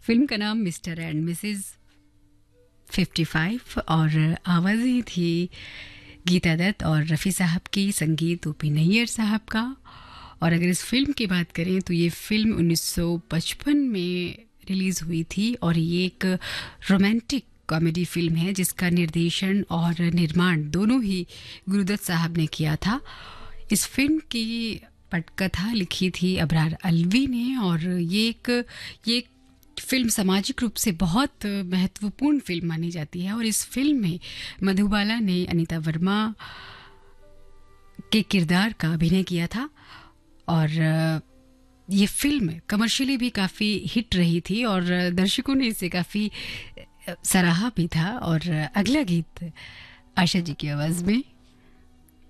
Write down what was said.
Film का नाम mister and Mrs 55 और आवाज़ें थी गीता दत्त और रफ़ी साहब की, संगीत ओपी नैयर साहब का। और अगर इस फिल्म की बात करें तो ये फिल्म 1955 में रिलीज़ हुई थी और ये एक रोमांटिक कॉमेडी फिल्म है जिसका निर्देशन और निर्माण दोनों ही गुरुदत्त साहब ने किया था। इस फिल्म की पटकथा लिखी थी अबरार अलवी ने और ये एक फिल्म सामाजिक रूप से बहुत महत्वपूर्ण फिल्म मानी जाती है। और इस फिल्म में मधुबाला ने अनीता वर्मा के किरदार का अभिनय किया था और ये फिल्म कमर्शियली भी काफ़ी हिट रही थी और दर्शकों ने इसे काफ़ी सराहा भी था। और अगला गीत आशा जी की आवाज़ में